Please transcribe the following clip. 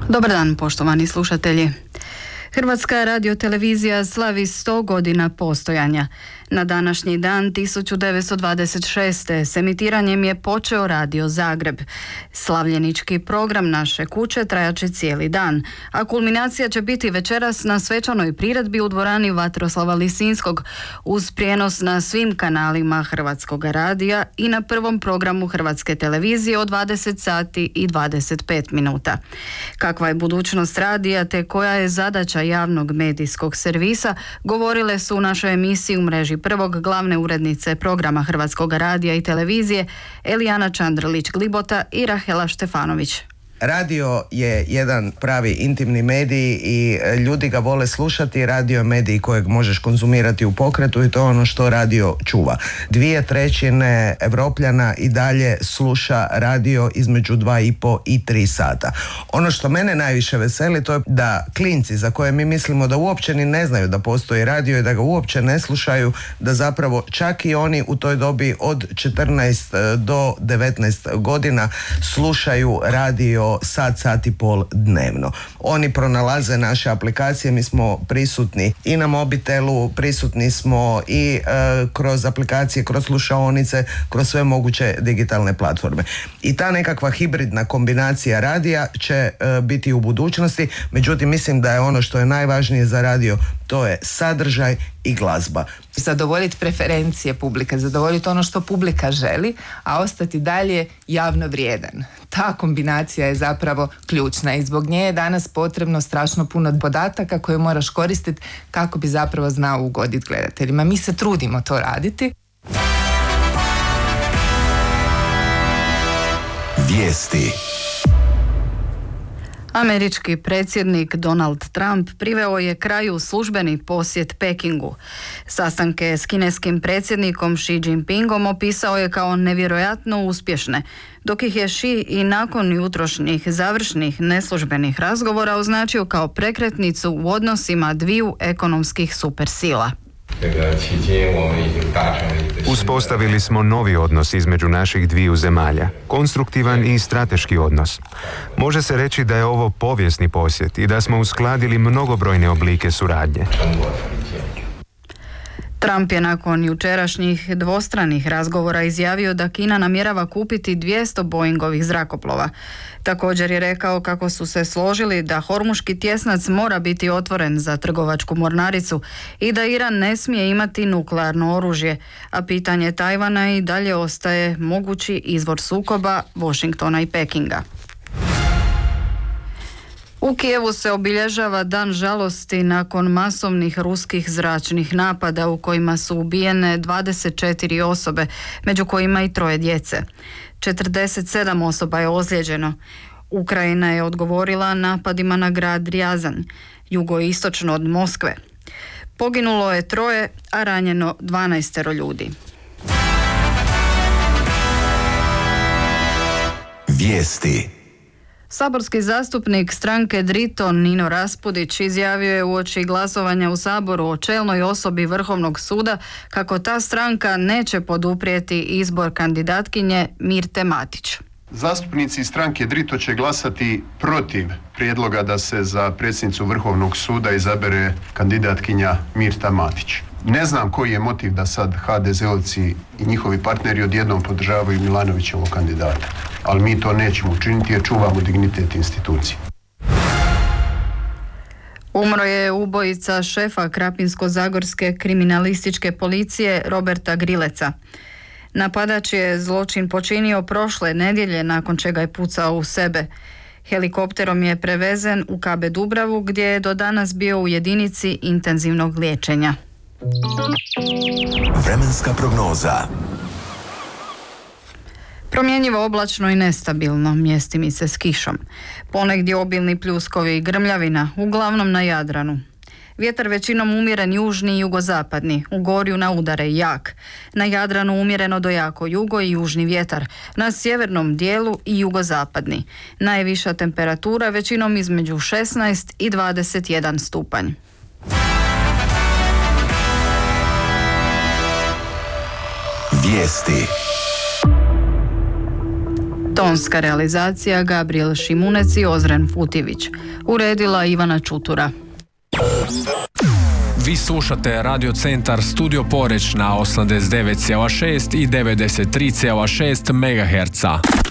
Dobar dan, poštovani slušatelji. Hrvatska radiotelevizija slavi 100 godina postojanja. Na današnji dan 1926. s emitiranjem je počeo Radio Zagreb. Slavljenički program naše kuće trajaće cijeli dan, a kulminacija će biti večeras na svečanoj priredbi u dvorani Vatroslava Lisinskog uz prijenos na svim kanalima Hrvatskog radija i na prvom programu Hrvatske televizije od 20 sati i 25 minuta. Kakva je budućnost radija te koja je zadaća javnog medijskog servisa, govorile su u našoj emisiji u mreži Prvog glavne urednice programa Hrvatskog radija i televizije Elijana Čandrlić-Glibota i Rahela Štefanović. Radio je jedan pravi intimni medij i ljudi ga vole slušati. Radio je medij kojeg možeš konzumirati u pokretu i to je ono što radio čuva. 2/3 Evropljana i dalje sluša radio između 2,5 i 3 sata. Ono što mene najviše veseli to je da klinci za koje mi mislimo da uopće ni ne znaju da postoji radio i da ga uopće ne slušaju, da zapravo čak i oni u toj dobi od 14 do 19 godina slušaju radio sat i pol dnevno. Oni pronalaze naše aplikacije, mi smo prisutni i na mobitelu, prisutni smo i kroz aplikacije, kroz slušaonice, kroz sve moguće digitalne platforme. I ta nekakva hibridna kombinacija radija će biti u budućnosti, međutim mislim da je ono što je najvažnije za radio, to je sadržaj i glazba. Zadovoljiti preferencije publike, zadovoljiti ono što publika želi, a ostati dalje javno vrijedan. Ta kombinacija je zapravo ključna i zbog nje je danas potrebno strašno puno podataka koje moraš koristiti kako bi zapravo znao ugoditi gledateljima. Mi se trudimo to raditi. Vijesti. Američki predsjednik Donald Trump priveo je kraju službeni posjet Pekingu. Sastanke s kineskim predsjednikom Xi Jinpingom opisao je kao nevjerojatno uspješne, dok ih je Xi i nakon jutrošnjih završnih neslužbenih razgovora označio kao prekretnicu u odnosima dviju ekonomskih supersila. Uspostavili smo novi odnos između naših dviju zemalja, konstruktivan i strateški odnos. Može se reći da je ovo povijesni posjet i da smo uskladili mnogobrojne oblike suradnje. Trump je nakon jučerašnjih dvostranih razgovora izjavio da Kina namjerava kupiti 200 Boeingovih zrakoplova. Također je rekao kako su se složili da Hormuški tjesnac mora biti otvoren za trgovačku mornaricu i da Iran ne smije imati nuklearno oružje, a pitanje Tajvana i dalje ostaje mogući izvor sukoba Washingtona i Pekinga. U Kijevu se obilježava dan žalosti nakon masovnih ruskih zračnih napada u kojima su ubijene 24 osobe, među kojima i 3 djece. 47 osoba je ozlijeđeno. Ukrajina je odgovorila napadima na grad Rjazanj, jugoistočno od Moskve. Poginulo je 3, a ranjeno 12 ljudi. Vijesti. Saborski zastupnik stranke Drito Nino Raspudić izjavio je uoči glasovanja u Saboru o čelnoj osobi Vrhovnog suda kako ta stranka neće poduprijeti izbor kandidatkinje Mirte Matić. Zastupnici stranke Drito će glasati protiv prijedloga da se za predsjednicu Vrhovnog suda izabere kandidatkinja Mirta Matić. Ne znam koji je motiv da sad HDZ-ovci i njihovi partneri odjednom podržavaju Milanovićevog kandidata, ali mi to nećemo učiniti jer čuvamo dignitet institucije. Umro je ubojica šefa Krapinsko-zagorske kriminalističke policije Roberta Grileca. Napadač je zločin počinio prošle nedjelje nakon čega je pucao u sebe. Helikopterom je prevezen u KB Dubravu gdje je do danas bio u jedinici intenzivnog liječenja. Vremenska prognoza. Promjenjivo oblačno i nestabilno, mjestimice s kišom. Ponegdje obilni pljuskovi i grmljavina, uglavnom na Jadranu. Vjetar većinom umjeren južni i jugozapadni, u gorju na udare jak. Na Jadranu umjereno do jako jugo i južni vjetar, na sjevernom dijelu i jugozapadni. Najviša temperatura većinom između 16 i 21 stupanj. Vijesti. Tonska realizacija Gabriel Šimunec i Ozren Futivić. Uredila Ivana Čutura. Vi slušate Radio Centar Studio Poreč na 89,6 i 93,6 MHz.